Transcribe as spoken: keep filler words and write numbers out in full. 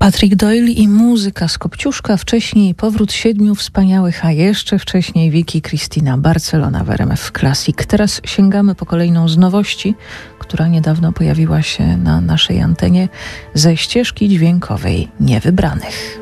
Patrick Doyle i muzyka z Kopciuszka, wcześniej Powrót siedmiu wspaniałych, a jeszcze wcześniej Vicky Cristina, Barcelona w R M F Classic. Teraz sięgamy po kolejną z nowości, która niedawno pojawiła się na naszej antenie, ze ścieżki dźwiękowej Niewybranych.